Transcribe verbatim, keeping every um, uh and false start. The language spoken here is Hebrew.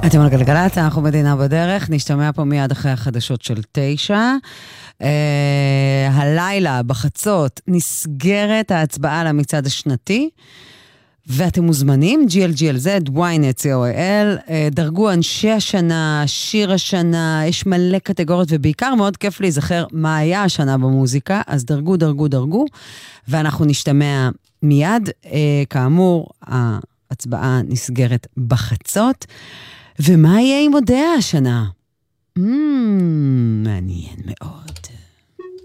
אתם על גלגלת, אנחנו מדינה בדרך, נשתמע פה מיד אחרי החדשות של תשע. Uh, הלילה בחצות נסגרת ההצבעה למצעד השנתי, ואתם מוזמנים, ג'י אל ג'י אל זד, ynet, סי או אל, uh, דרגו אנשי השנה, שיר השנה, יש מלא קטגוריות, ובעיקר מאוד כיף להיזכר מה היה השנה במוזיקה, אז דרגו, דרגו, דרגו, ואנחנו נשתמע מיד, uh, כאמור, ההצבעה נסגרת בחצות, ומה יהיה עם הודעה השנה? Mm, מעניין מאוד.